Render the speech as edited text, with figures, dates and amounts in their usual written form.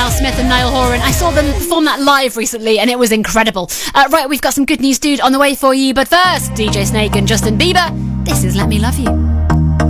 Miles Smith and Niall Horan. I saw them perform that live recently and it was incredible. Right, we've got some good news, dude, on the way for you. But first, DJ Snake and Justin Bieber. This is Let Me Love You.